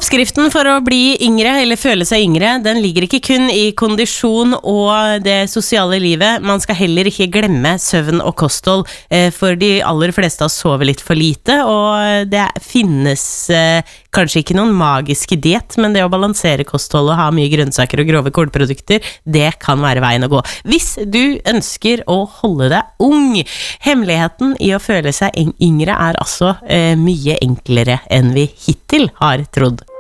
Oppskriften for å bli yngre, eller føle seg yngre, den ligger ikke kun i kondisjon og det sosiale livet. Man skal heller ikke glemme søvn og kosthold, for de aller fleste har sovet litt for lite, og det finnes kanskje ikke noen magiske diett, men det å balansere kosthold og ha mye grønnsaker og grove kornprodukter, det kan være veien å gå. Hvis du ønsker å holde deg ung, hemmeligheten i å føle seg yngre er altså mye enklere enn vi hittil har trodd.